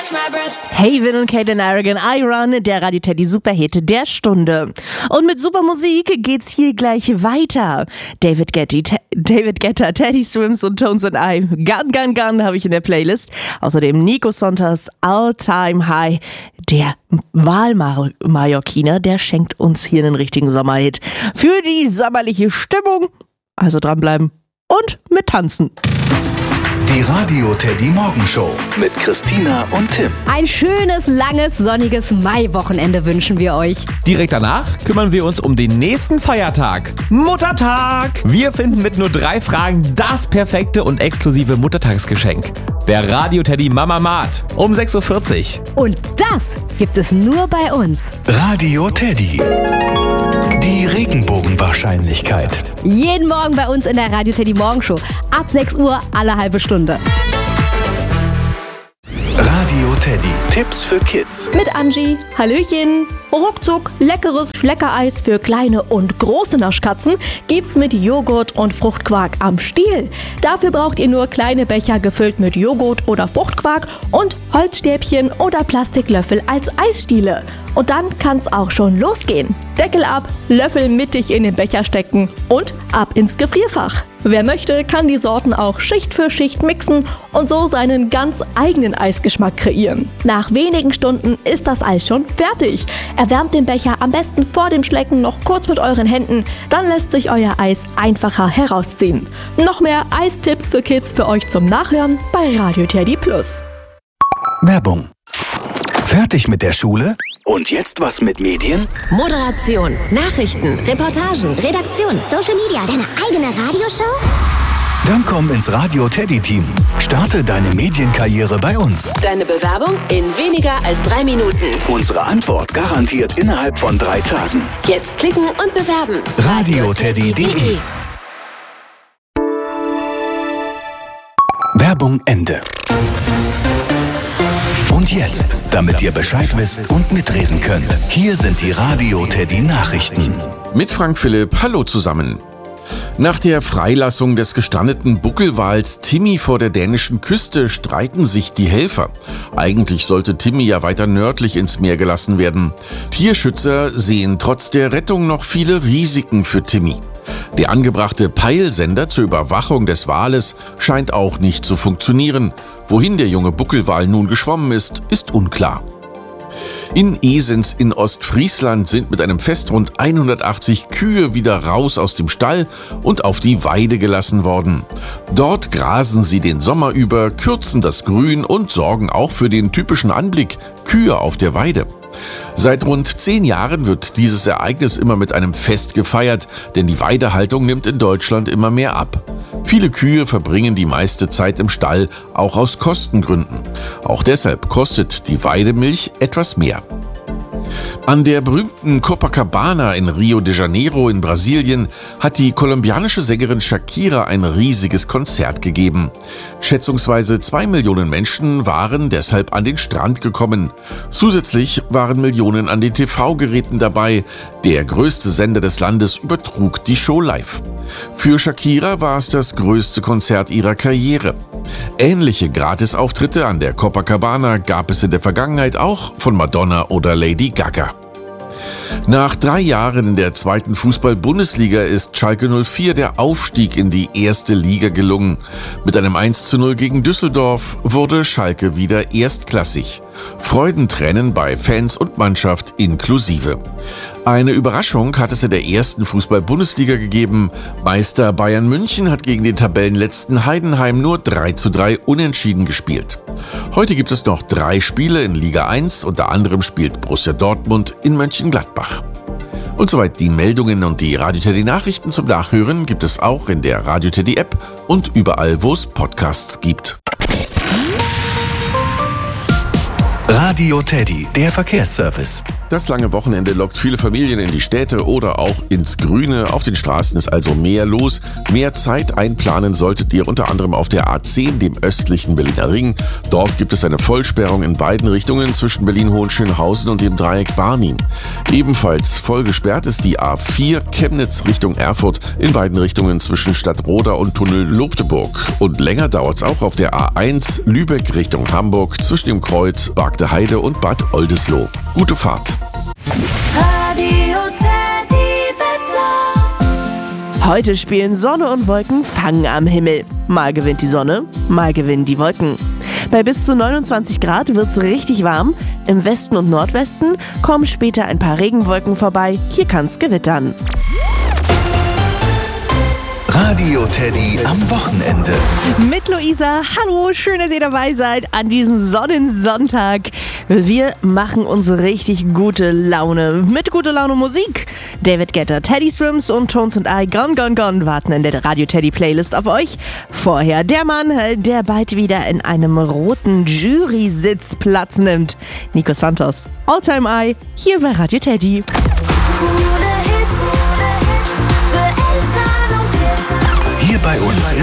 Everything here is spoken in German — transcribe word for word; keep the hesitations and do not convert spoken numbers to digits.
Haven und Kaden Aragon, I Run, der Radio Teddy Superhit der Stunde. Und mit super Musik geht's hier gleich weiter. David Getty, Te- David Guetta, Teddy Swims und Tones and I. Gun, Gun, Gun habe ich in der Playlist. Außerdem Nico Sontas All Time High. Der Wahlmallorquiner, der schenkt uns hier einen richtigen Sommerhit. Für die sommerliche Stimmung. Also dranbleiben und mit tanzen. Die Radio Teddy Morgenshow mit Christina und Tim. Ein schönes, langes, sonniges Maiwochenende wünschen wir euch. Direkt danach kümmern wir uns um den nächsten Feiertag. Muttertag! Wir finden mit nur drei Fragen das perfekte und exklusive Muttertagsgeschenk. Der Radio Teddy Mama Mart um sechs Uhr vierzig. Und das gibt es nur bei uns. Radio Teddy. Die Regenbogenwahrscheinlichkeit. Jeden Morgen bei uns in der Radio Teddy Morgenshow. Ab sechs Uhr alle halbe Stunde. Radio Teddy. Tipps für Kids. Mit Angie. Hallöchen. Ruckzuck leckeres Schleckereis für kleine und große Naschkatzen gibt's mit Joghurt und Fruchtquark am Stiel. Dafür braucht ihr nur kleine Becher gefüllt mit Joghurt oder Fruchtquark und Holzstäbchen oder Plastiklöffel als Eisstiele. Und dann kann's auch schon losgehen. Deckel ab, Löffel mittig in den Becher stecken und ab ins Gefrierfach. Wer möchte, kann die Sorten auch Schicht für Schicht mixen und so seinen ganz eigenen Eisgeschmack kreieren. Nach wenigen Stunden ist das Eis schon fertig. Erwärmt den Becher am besten vor dem Schlecken noch kurz mit euren Händen, dann lässt sich euer Eis einfacher herausziehen. Noch mehr Eistipps für Kids für euch zum Nachhören bei Radio Teddy Plus. Werbung. Fertig mit der Schule? Und jetzt was mit Medien? Moderation, Nachrichten, Reportagen, Redaktion, Social Media, deine eigene Radioshow? Dann komm ins Radio Teddy Team. Starte deine Medienkarriere bei uns. Deine Bewerbung in weniger als drei Minuten. Unsere Antwort garantiert innerhalb von drei Tagen. Jetzt klicken und bewerben. radio teddy punkt de. Werbung Ende. Und jetzt, damit ihr Bescheid wisst und mitreden könnt, hier sind die Radio Teddy Nachrichten. Mit Frank Philipp, hallo zusammen. Nach der Freilassung des gestrandeten Buckelwals Timmy vor der dänischen Küste streiten sich die Helfer. Eigentlich sollte Timmy ja weiter nördlich ins Meer gelassen werden. Tierschützer sehen trotz der Rettung noch viele Risiken für Timmy. Der angebrachte Peilsender zur Überwachung des Wales scheint auch nicht zu funktionieren. Wohin der junge Buckelwal nun geschwommen ist, ist unklar. In Esens in Ostfriesland sind mit einem Fest rund hundertachtzig Kühe wieder raus aus dem Stall und auf die Weide gelassen worden. Dort grasen sie den Sommer über, kürzen das Grün und sorgen auch für den typischen Anblick Kühe auf der Weide. Seit rund zehn Jahren wird dieses Ereignis immer mit einem Fest gefeiert, denn die Weidehaltung nimmt in Deutschland immer mehr ab. Viele Kühe verbringen die meiste Zeit im Stall, auch aus Kostengründen. Auch deshalb kostet die Weidemilch etwas mehr. An der berühmten Copacabana in Rio de Janeiro in Brasilien hat die kolumbianische Sängerin Shakira ein riesiges Konzert gegeben. Schätzungsweise zwei Millionen Menschen waren deshalb an den Strand gekommen. Zusätzlich waren Millionen an den T V-Geräten dabei. Der größte Sender des Landes übertrug die Show live. Für Shakira war es das größte Konzert ihrer Karriere. Ähnliche Gratisauftritte an der Copacabana gab es in der Vergangenheit auch von Madonna oder Lady Gaga. Nach drei Jahren in der zweiten Fußball-Bundesliga ist Schalke null vier der Aufstieg in die erste Liga gelungen. Mit einem eins zu null gegen Düsseldorf wurde Schalke wieder erstklassig. Freudentränen bei Fans und Mannschaft inklusive. Eine Überraschung hat es in der ersten Fußball-Bundesliga gegeben. Meister Bayern München hat gegen den Tabellenletzten Heidenheim nur drei zu drei unentschieden gespielt. Heute gibt es noch drei Spiele in Liga eins, unter anderem spielt Borussia Dortmund in Mönchengladbach. Und soweit die Meldungen und die Radio Teddy Nachrichten zum Nachhören gibt es auch in der Radio Teddy App und überall, wo es Podcasts gibt. Radio Teddy, der Verkehrsservice. Das lange Wochenende lockt viele Familien in die Städte oder auch ins Grüne. Auf den Straßen ist also mehr los. Mehr Zeit einplanen solltet ihr unter anderem auf der A zehn, dem östlichen Berliner Ring. Dort gibt es eine Vollsperrung in beiden Richtungen zwischen Berlin-Hohenschönhausen und dem Dreieck Barnim. Ebenfalls voll gesperrt ist die A vier Chemnitz Richtung Erfurt in beiden Richtungen zwischen Stadtroda und Tunnel Lobteburg. Und länger dauert's auch auf der A eins Lübeck Richtung Hamburg zwischen dem Kreuz Bargte Heide und Bad Oldesloe. Gute Fahrt! Radio Teddy Wetter. Heute spielen Sonne und Wolken Fang am Himmel. Mal gewinnt die Sonne, mal gewinnen die Wolken. Bei bis zu neunundzwanzig Grad wird's richtig warm. Im Westen und Nordwesten kommen später ein paar Regenwolken vorbei. Hier kann's gewittern. Radio Teddy am Wochenende. Mit Luisa. Hallo, schön, dass ihr dabei seid an diesem Sonnensonntag. Wir machen uns richtig gute Laune mit gute Laune Musik. David Guetta, Teddy Swims und Tones and I Gone Gone Gone warten in der Radio Teddy Playlist auf euch. Vorher der Mann, der bald wieder in einem roten Jury-Sitz Platz nimmt. Nico Santos, All Time I, hier bei Radio Teddy. Hier bei uns